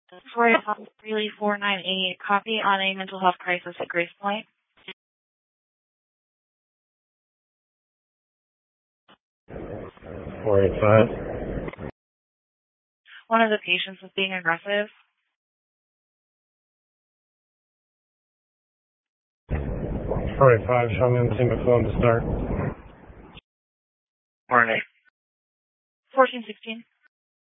Victoria Freely 498, copy on a mental health crisis at Grace Point. 485. One of the patients is being aggressive. 485, show me on the team of phone to start. Morning. 1416.